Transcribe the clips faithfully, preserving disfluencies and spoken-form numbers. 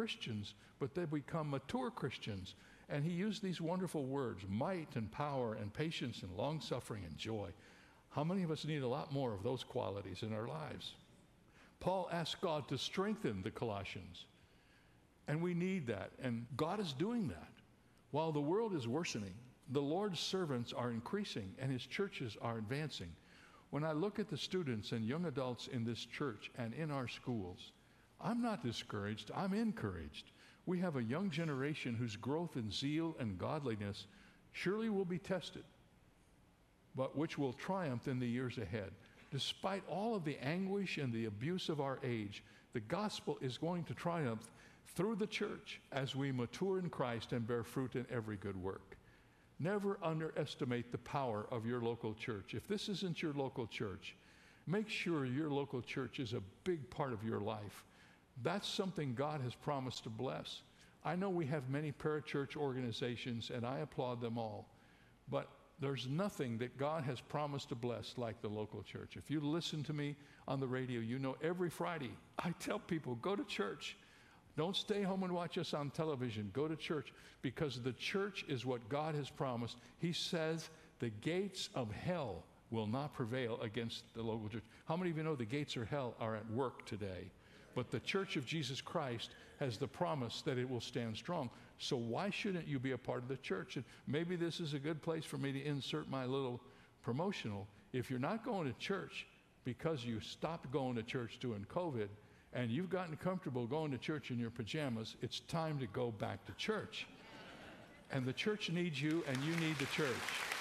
Christians, but they become mature Christians. And he used these wonderful words, might and power and patience and long-suffering and joy. How many of us need a lot more of those qualities in our lives? Paul asked God to strengthen the Colossians. And we need that. And God is doing that. While the world is worsening, the Lord's servants are increasing and his churches are advancing. When I look at the students and young adults in this church and in our schools, I'm not discouraged, I'm encouraged. We have a young generation whose growth in zeal and godliness surely will be tested, but which will triumph in the years ahead. Despite all of the anguish and the abuse of our age, the gospel is going to triumph through the church as we mature in Christ and bear fruit in every good work. Never underestimate the power of your local church. If this isn't your local church, make sure your local church is a big part of your life. That's something God has promised to bless. I know we have many parachurch organizations, and I applaud them all, but there's nothing that God has promised to bless like the local church. If you listen to me on the radio, you know every Friday I tell people, go to church. Don't stay home and watch us on television. Go to church, because the church is what God has promised. He says the gates of hell will not prevail against the local church. How many of you know the gates of hell are at work today? But the Church of Jesus Christ has the promise that it will stand strong. So why shouldn't you be a part of the church? And maybe this is a good place for me to insert my little promotional. If you're not going to church because you stopped going to church during COVID, and you've gotten comfortable going to church in your pajamas, it's time to go back to church. And the church needs you, and you need the church.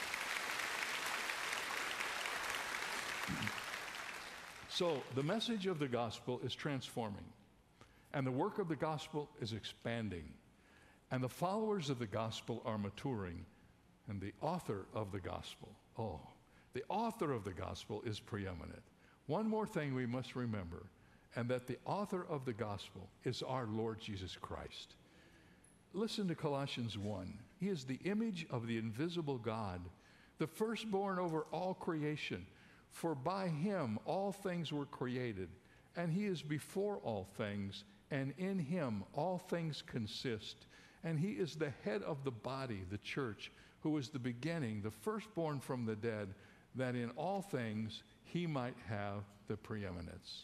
So the message of the gospel is transforming, and the work of the gospel is expanding, and the followers of the gospel are maturing, and the author of the gospel, oh, the author of the gospel is preeminent. One more thing we must remember, and that the author of the gospel is our Lord Jesus Christ. Listen to Colossians one. He is the image of the invisible God, the firstborn over all creation. For by him all things were created, and he is before all things, and in him all things consist. And he is the head of the body, the church, who is the beginning, the firstborn from the dead, that in all things he might have the preeminence.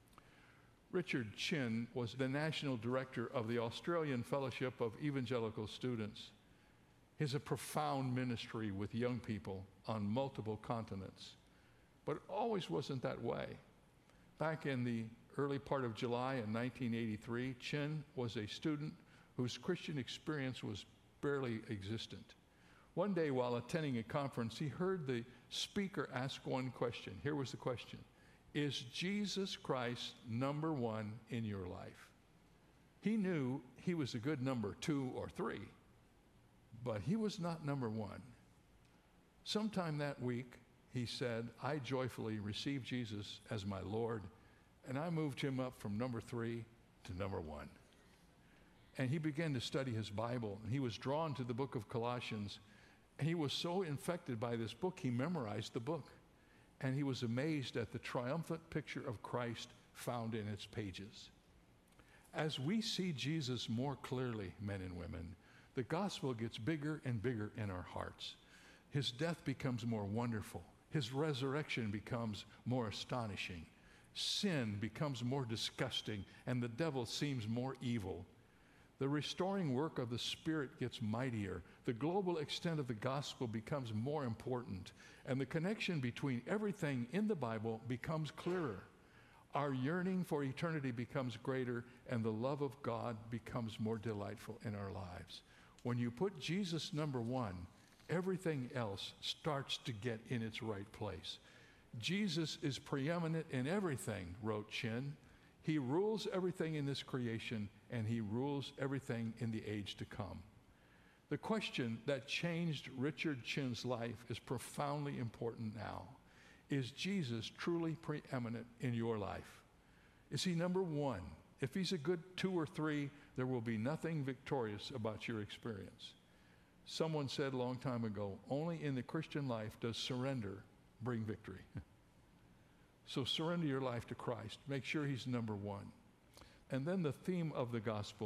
Richard Chin was the national director of the Australian Fellowship of Evangelical Students. He has a profound ministry with young people on multiple continents. But it always wasn't that way. Back in the early part of July in nineteen eighty-three, Chin was a student whose Christian experience was barely existent. One day while attending a conference, he heard the speaker ask one question. Here was the question. Is Jesus Christ number one in your life? He knew he was a good number two or three, but he was not number one. Sometime that week, he said, I joyfully received Jesus as my Lord, and I moved him up from number three to number one. And he began to study his Bible, and he was drawn to the book of Colossians. And he was so infected by this book, he memorized the book. And he was amazed at the triumphant picture of Christ found in its pages. As we see Jesus more clearly, men and women, the gospel gets bigger and bigger in our hearts. His death becomes more wonderful. His resurrection becomes more astonishing. Sin becomes more disgusting, and the devil seems more evil. The restoring work of the Spirit gets mightier. The global extent of the gospel becomes more important, and the connection between everything in the Bible becomes clearer. Our yearning for eternity becomes greater, and the love of God becomes more delightful in our lives. When you put Jesus number one, everything else starts to get in its right place. Jesus is preeminent in everything, wrote Chin. He rules everything in this creation, and he rules everything in the age to come. The question that changed Richard Chin's life is profoundly important now. Is Jesus truly preeminent in your life? Is he number one? If he's a good two or three, there will be nothing victorious about your experience. Someone said a long time ago, only in the Christian life does surrender bring victory. So surrender your life to Christ. Make sure he's number one. And then the theme of the gospel